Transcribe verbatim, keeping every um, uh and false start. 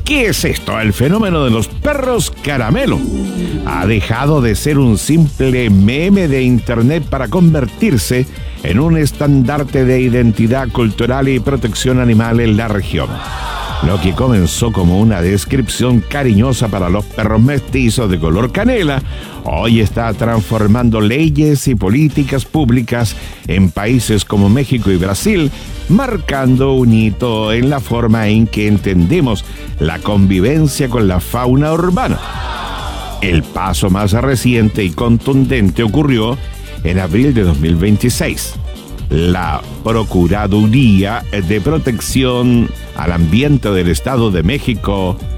¿Qué es esto? El fenómeno de los perros caramelo ha dejado de ser un simple meme de internet para convertirse en un estandarte de identidad cultural y protección animal en la región. Lo que comenzó como una descripción cariñosa para los perros mestizos de color canela, hoy está transformando leyes y políticas públicas en países como México y Brasil, marcando un hito en la forma en que entendemos la convivencia con la fauna urbana. El paso más reciente y contundente ocurrió en abril de dos mil veintiséis. La Procuraduría de Protección al Ambiente del Estado de México